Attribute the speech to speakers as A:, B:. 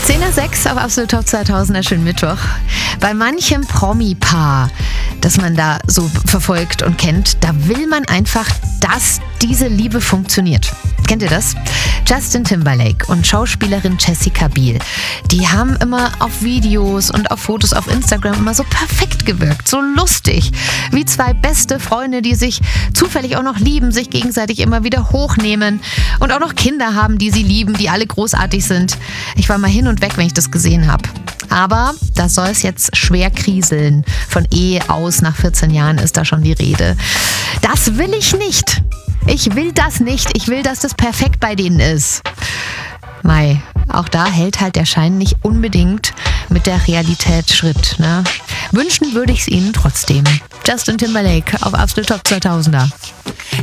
A: 10 nach 6 auf Absolut Top 2000er, schönen Mittwoch. Bei manchem Promi-Paar, das man da so verfolgt und kennt, da will man einfach, dass diese Liebe funktioniert. Kennt ihr das? Justin Timberlake und Schauspielerin Jessica Biel, die haben immer auf Videos und auf Fotos auf Instagram immer so perfekt gewirkt, so lustig, wie zwei beste Freunde, die sich zufällig auch noch lieben, sich gegenseitig immer wieder hochnehmen und auch noch Kinder haben, die sie lieben, die alle großartig sind. Ich war mal hin und weg, wenn ich das gesehen habe. Aber da soll es jetzt schwer kriseln. Von Ehe aus nach 14 Jahren ist da schon die Rede. Das will ich nicht. Ich will das nicht. Ich will, dass das perfekt bei denen ist. Mei, auch da hält halt der Schein nicht unbedingt mit der Realität Schritt, ne? Wünschen würde ich es ihnen trotzdem. Justin Timberlake auf Absolut Top 2000er.